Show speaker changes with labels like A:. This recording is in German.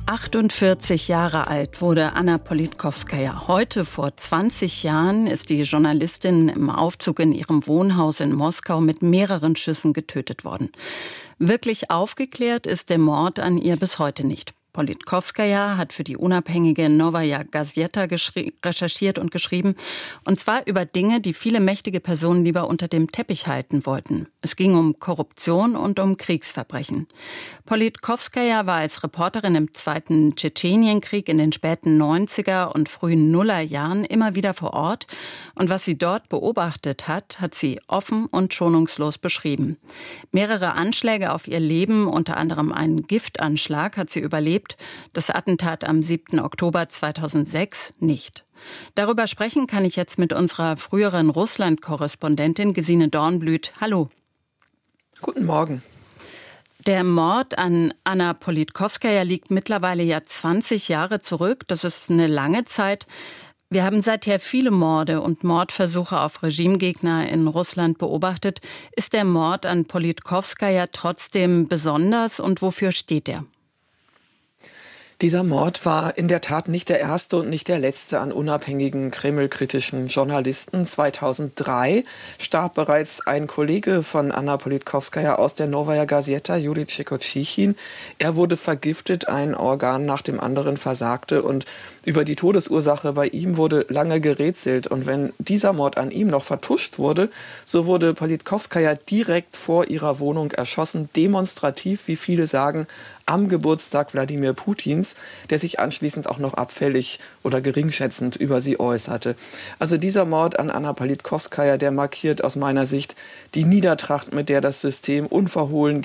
A: 48 Jahre alt wurde Anna Politkowskaja. Heute, vor 20 Jahren, ist die Journalistin im Aufzug in ihrem Wohnhaus in Moskau mit mehreren Schüssen getötet worden. Wirklich aufgeklärt ist der Mord an ihr bis heute nicht. Politkowskaja hat für die unabhängige Novaya Gazeta recherchiert und geschrieben. Und zwar über Dinge, die viele mächtige Personen lieber unter dem Teppich halten wollten. Es ging um Korruption und um Kriegsverbrechen. Politkowskaja war als Reporterin im Zweiten Tschetschenienkrieg in den späten 90er und frühen Nullerjahren immer wieder vor Ort. Und was sie dort beobachtet hat, hat sie offen und schonungslos beschrieben. Mehrere Anschläge auf ihr Leben, unter anderem einen Giftanschlag, hat sie überlebt. Das Attentat am 7. Oktober 2006 nicht. Darüber sprechen kann ich jetzt mit unserer früheren Russland-Korrespondentin Gesine Dornblüt. Hallo.
B: Guten Morgen.
A: Der Mord an Anna Politkowskaja liegt mittlerweile ja 20 Jahre zurück. Das ist eine lange Zeit. Wir haben seither viele Morde und Mordversuche auf Regimegegner in Russland beobachtet. Ist der Mord an Politkowskaja trotzdem besonders und wofür steht er?
B: Dieser Mord war in der Tat nicht der erste und nicht der letzte an unabhängigen kremlkritischen Journalisten. 2003 starb bereits ein Kollege von Anna Politkowskaja aus der Novaya Gazeta, Juri Tschekotschichin. Er wurde vergiftet, ein Organ nach dem anderen versagte und über die Todesursache bei ihm wurde lange gerätselt. Und wenn dieser Mord an ihm noch vertuscht wurde, so wurde Politkowskaja direkt vor ihrer Wohnung erschossen, demonstrativ, wie viele sagen, am Geburtstag Wladimir Putins, der sich anschließend auch noch abfällig oder geringschätzend über sie äußerte. Also dieser Mord an Anna Politkowskaja, der markiert aus meiner Sicht die Niedertracht, mit der das System unverhohlen